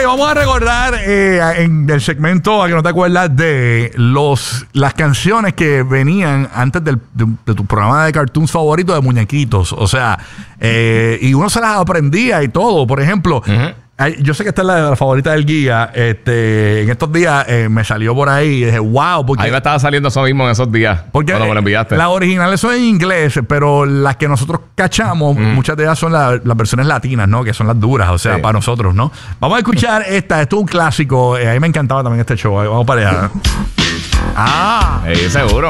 vamos a recordar en el segmento a que no te acuerdas de las canciones que venían antes de tu programa de cartoons favorito de muñequitos. O sea, y uno se las aprendía y todo. Por ejemplo, yo sé que esta es la favorita del guía. En estos días me salió por ahí y dije, wow. Porque, ahí me estaba saliendo eso mismo en esos días. Porque cuando me lo enviaste. las originales son en inglés, pero las que nosotros cachamos, muchas de ellas son las versiones latinas, ¿no? Que son las duras, o sea, para nosotros, ¿no? Vamos a escuchar esta. Esto es un clásico. A mí me encantaba también este show. Vamos para allá. Seguro.